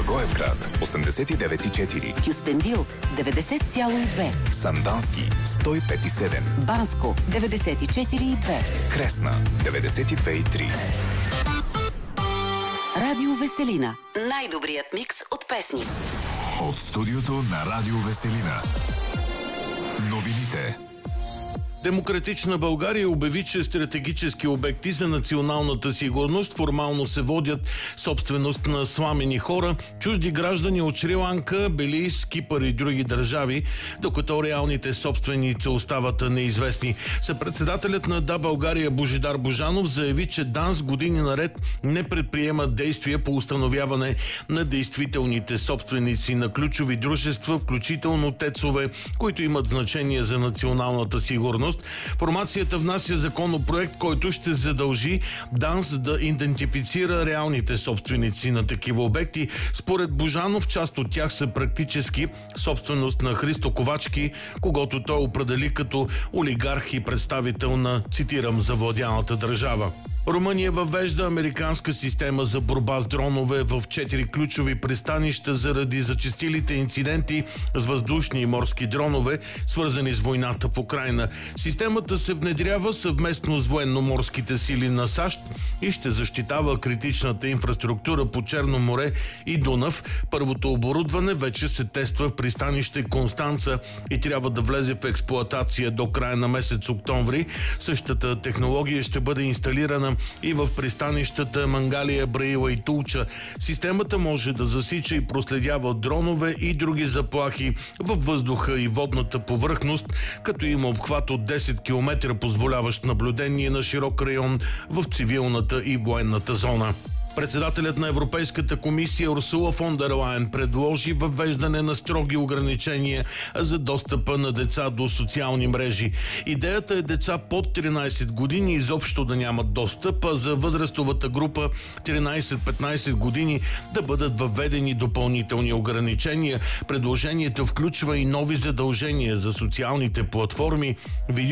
Благоевград 89,4, Кюстендил 90,2, Сандански 105,7, Банско 94,2, Кресна 92,3. Радио Веселина. Най-добрият микс от песни. От студиото на Радио Веселина. Новините. Демократична България обяви, че стратегически обекти за националната сигурност формално се водят собственост на сламени хора, чужди граждани от Шри-Ланка, Белиз, Кипър и други държави, докато реалните собственици остават неизвестни. Съпредседателят на Да, България Божидар Божанов заяви, че ДАНС години наред не предприема действия по установяване на действителните собственици на ключови дружества, включително ТЕЦ-ове, които имат значение за националната сигурност. Формацията внася законопроект, който ще задължи ДАНС да идентифицира реалните собственици на такива обекти. Според Божанов, част от тях са практически собственост на Христо Ковачки, когото той определи като олигарх и представител на, цитирам, завладяната държава. Румъния въвежда американска система за борба с дронове в 4 ключови пристанища заради зачестилите инциденти с въздушни и морски дронове, свързани с войната в Украйна. Системата се внедрява съвместно с военно-морските сили на САЩ и ще защитава критичната инфраструктура по Черно море и Дунав. Първото оборудване вече се тества в пристанище Констанца и трябва да влезе в експлоатация до края на месец октомври. Същата технология ще бъде инсталирана и в пристанищата Мангалия, Браила и Тулча. Системата може да засича и проследява дронове и други заплахи във въздуха и водната повърхност, като има обхват от 10 км, позволяващ наблюдение на широк район в цивилната и военната зона. Председателят на Европейската комисия Урсула фон дер Лайен предложи въвеждане на строги ограничения за достъпа на деца до социални мрежи. Идеята е деца под 13 години изобщо да нямат достъп, а за възрастовата група 13-15 години да бъдат въведени допълнителни ограничения. Предложението включва и нови задължения за социалните платформи,